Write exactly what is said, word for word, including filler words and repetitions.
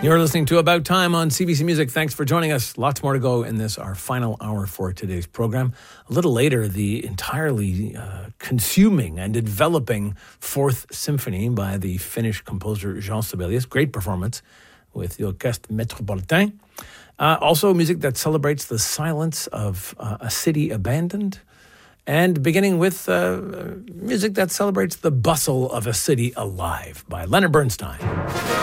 You're listening to About Time on C B C Music. Thanks for joining us. Lots more to go in this, our final hour for today's program. A little later, the entirely uh, consuming and enveloping Fourth Symphony by the Finnish composer Jean Sibelius. Great performance with the Orchestre Métropolitain. Uh, also, music that celebrates the silence of uh, a city abandoned. And beginning with uh, music that celebrates the bustle of a city alive by Leonard Bernstein.